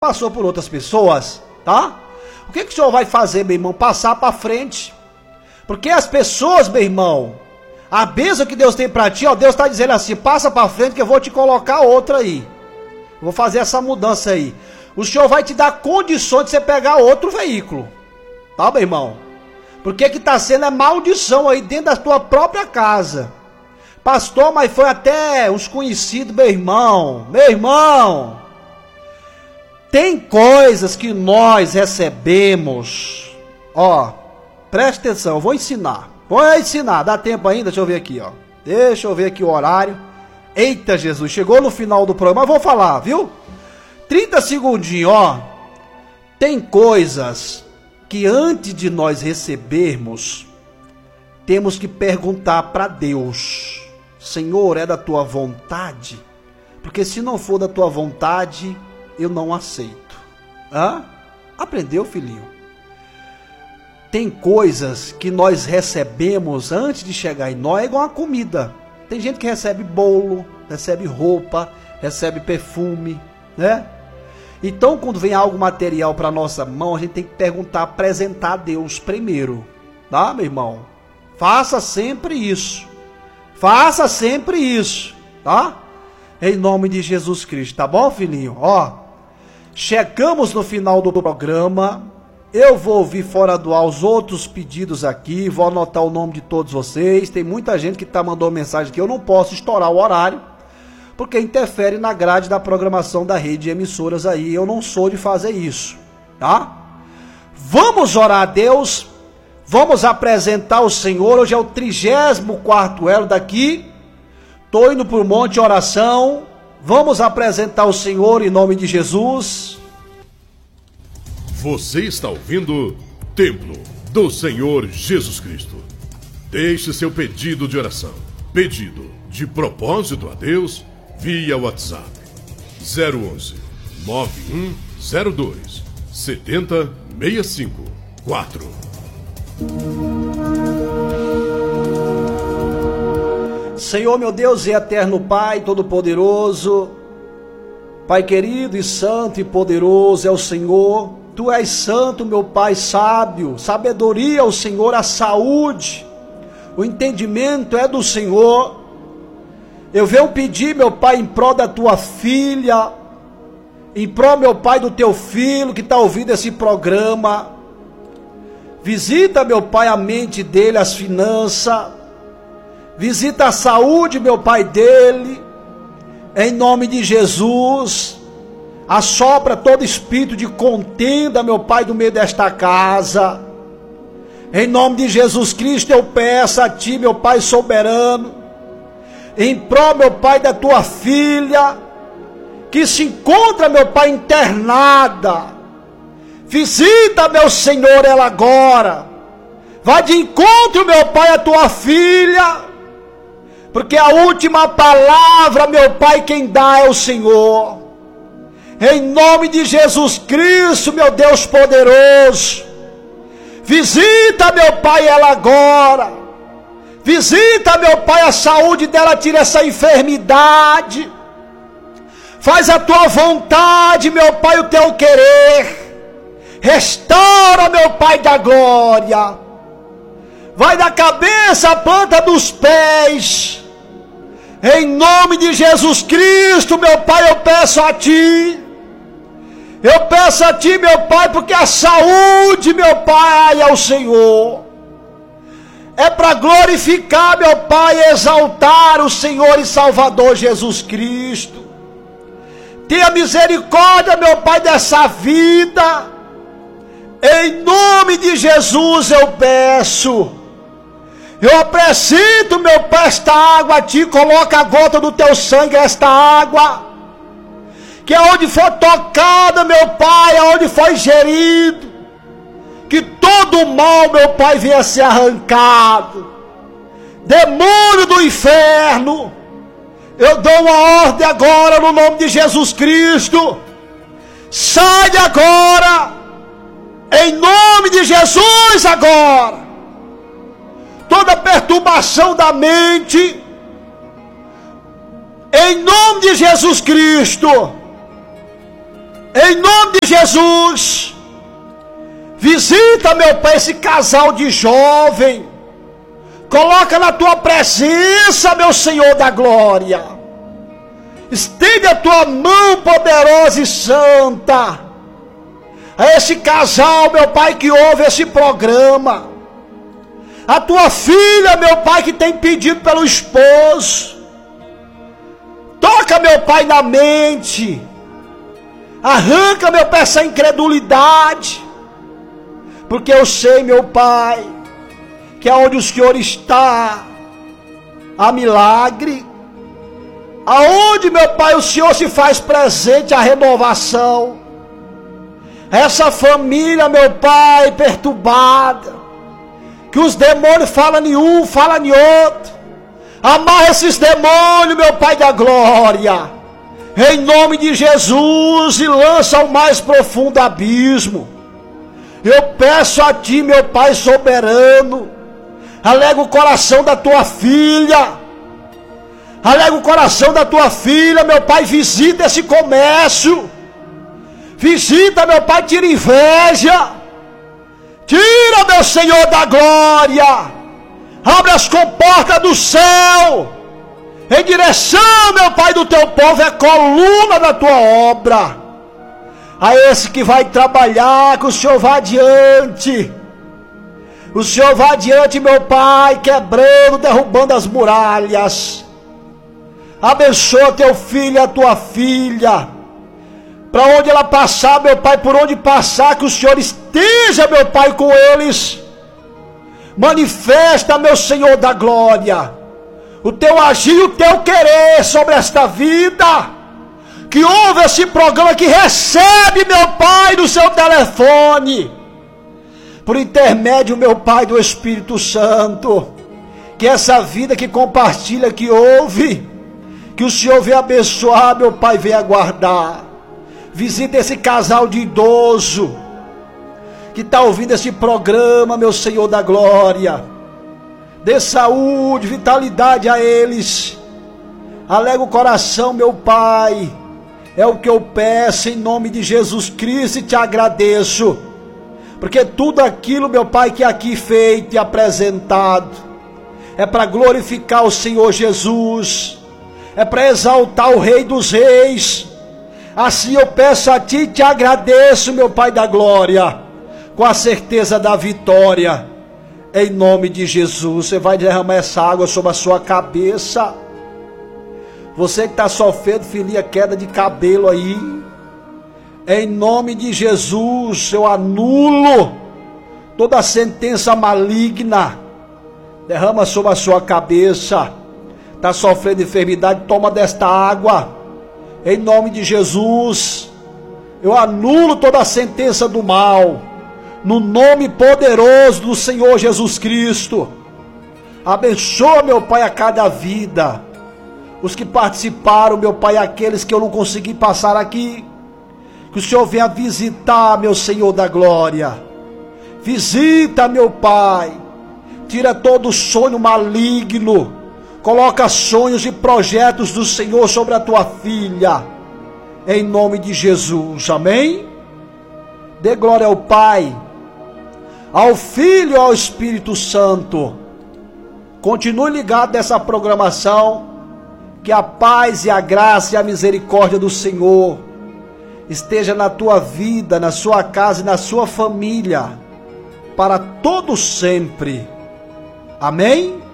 passou por outras pessoas, tá? O que o senhor vai fazer, meu irmão? Passar para frente. Porque as pessoas, meu irmão, a bênção que Deus tem para ti, ó, Deus está dizendo assim, passa para frente que eu vou te colocar outra aí. Vou fazer essa mudança aí. O senhor vai te dar condições de você pegar outro veículo. Tá, meu irmão? Porque que está sendo é maldição aí dentro da tua própria casa. Pastor, mas foi até uns conhecidos, meu irmão. Meu irmão, tem coisas que nós recebemos. Ó, preste atenção, eu vou ensinar. Vou ensinar, dá tempo ainda? Deixa eu ver aqui, ó. Deixa eu ver aqui o horário. Eita Jesus, chegou no final do programa, mas vou falar, viu? 30 segundinhos, ó. Tem coisas que antes de nós recebermos, temos que perguntar para Deus. Senhor, é da tua vontade? Porque se não for da tua vontade, eu não aceito. Hã? Aprendeu, filhinho? Tem coisas que nós recebemos antes de chegar em nós, é igual a comida. Tem gente que recebe bolo, recebe roupa, recebe perfume, né? Então, quando vem algo material para nossa mão, a gente tem que perguntar, apresentar a Deus primeiro, tá, meu irmão? Faça sempre isso. Faça sempre isso, tá? Em nome de Jesus Cristo, tá bom, filhinho? Ó, chegamos no final do programa. Eu vou ouvir fora do ar os outros pedidos aqui, vou anotar o nome de todos vocês. Tem muita gente que mandou mensagem que eu não posso estourar o horário, porque interfere na grade da programação da rede de emissoras aí. Eu não sou de fazer isso, tá? Vamos orar a Deus, vamos apresentar o Senhor. Hoje é o 34º elo daqui. Estou indo para o monte de oração. Vamos apresentar o Senhor em nome de Jesus. Você está ouvindo Templo do Senhor Jesus Cristo. Deixe seu pedido de oração, pedido de propósito a Deus via WhatsApp 011 9102 7065 4. Senhor, meu Deus e eterno Pai Todo-Poderoso, Pai querido e santo e poderoso é o Senhor. Tu és santo, meu Pai sábio, sabedoria ao Senhor, a saúde, o entendimento é do Senhor. Eu venho pedir, meu Pai, em prol da tua filha, em prol, meu Pai, do teu filho que está ouvindo esse programa. Visita, meu Pai, a mente dele, as finanças, visita a saúde, meu Pai, dele, em nome de Jesus. Assopra todo espírito de contenda, meu Pai, do meio desta casa. Em nome de Jesus Cristo eu peço a Ti, meu Pai soberano, em prol, meu Pai, da Tua filha, que se encontra, meu Pai, internada. Visita, meu Senhor, ela agora. Vai de encontro, meu Pai, a Tua filha, porque a última palavra, meu Pai, quem dá é o Senhor. Em nome de Jesus Cristo, meu Deus poderoso, visita, meu Pai, ela agora. Visita, meu Pai, a saúde dela, tira essa enfermidade. Faz a tua vontade, meu Pai, o teu querer. Restaura, meu Pai da glória. Vai da cabeça à planta dos pés. Em nome de Jesus Cristo, meu Pai, eu peço a Ti. Eu peço a Ti, meu Pai, porque a saúde, meu Pai, é o Senhor. É para glorificar, meu Pai, e exaltar o Senhor e Salvador Jesus Cristo. Tenha misericórdia, meu Pai, dessa vida. Em nome de Jesus eu peço. Eu apresento, meu Pai, esta água a Ti. Coloca a gota do Teu sangue esta água. Que aonde for tocada, meu Pai, aonde for ingerido, que todo o mal, meu Pai, venha ser arrancado. Demônio do inferno, eu dou uma ordem agora no nome de Jesus Cristo. Sai agora, em nome de Jesus agora. Toda perturbação da mente, em nome de Jesus Cristo. Em nome de Jesus, visita, meu Pai, esse casal de jovem. Coloca na tua presença, meu Senhor da glória. Estende a tua mão poderosa e santa a esse casal, meu Pai, que ouve esse programa. A tua filha, meu Pai, que tem pedido pelo esposo. Toca, meu Pai, na mente. Arranca, meu Pai, essa incredulidade. Porque eu sei, meu Pai, que aonde o Senhor está, há milagre. Aonde, meu Pai, o Senhor se faz presente, a renovação. Essa família, meu Pai, perturbada, que os demônios falam em um, falam em outro. Amarra esses demônios, meu Pai da glória, em nome de Jesus, e lança ao mais profundo abismo. Eu peço a Ti, meu Pai soberano, alega o coração da Tua filha. Alega o coração da Tua filha, meu Pai, visita esse comércio. Visita, meu Pai, tira inveja. Tira, meu Senhor da glória. Abre as comportas do céu. Em direção, meu Pai, do Teu povo, é coluna da Tua obra. A esse que vai trabalhar, que o Senhor vá adiante. O Senhor vá adiante, meu Pai, quebrando, derrubando as muralhas. Abençoa Teu filho e a Tua filha. Para onde ela passar, meu Pai, por onde passar, que o Senhor esteja, meu Pai, com eles. Manifesta, meu Senhor da glória, o Teu agir e o Teu querer sobre esta vida. Que ouve esse programa, que recebe, meu Pai, no seu telefone, por intermédio, meu Pai, do Espírito Santo. Que essa vida que compartilha, que ouve, que o Senhor venha abençoar, meu Pai, venha guardar. Visita esse casal de idoso que está ouvindo esse programa, meu Senhor da glória. Dê saúde, vitalidade a eles. Alega o coração, meu Pai. É o que eu peço em nome de Jesus Cristo e Te agradeço. Porque tudo aquilo, meu Pai, que aqui feito e apresentado é para glorificar o Senhor Jesus. É para exaltar o Rei dos Reis. Assim eu peço a Ti e Te agradeço, meu Pai da glória, com a certeza da vitória, em nome de Jesus. Você vai derramar essa água sobre a sua cabeça. Você que está sofrendo, filhinha, queda de cabelo aí, em nome de Jesus, eu anulo toda a sentença maligna. Derrama sobre a sua cabeça. Está sofrendo enfermidade, toma desta água. Em nome de Jesus, eu anulo toda a sentença do mal, no nome poderoso do Senhor Jesus Cristo. Abençoa, meu Pai, a cada vida, os que participaram, meu Pai, aqueles que eu não consegui passar aqui. Que o Senhor venha visitar, meu Senhor da glória. Visita, meu Pai, tira todo sonho maligno. Coloca sonhos e projetos do Senhor sobre a Tua filha, em nome de Jesus, amém? Dê glória ao Pai, ao Filho e ao Espírito Santo. Continue ligado nessa programação, que a paz e a graça e a misericórdia do Senhor esteja na tua vida, na sua casa e na sua família, para todo sempre, amém?